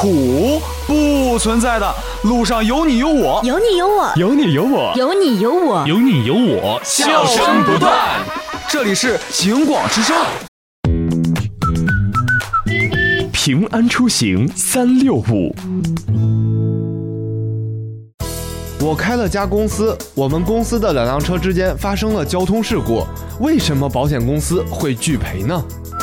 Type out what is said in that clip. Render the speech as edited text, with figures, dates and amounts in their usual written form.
苦，不存在的。路上有你有我， 有你有我， 有你有我， 有你有我， 有你有我， 笑声不断。这里是警广之声。 平安出行365。 我开了家公司，我们公司的2辆车之间发生了交通事故，为什么保险公司会拒赔呢？